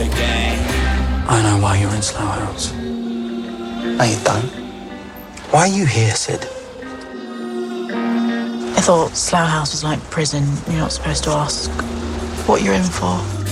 I know why you're in Slough House. No, you don't. Why are you here, Sid? I thought Slough House was like prison. You're not supposed to ask what you're in for.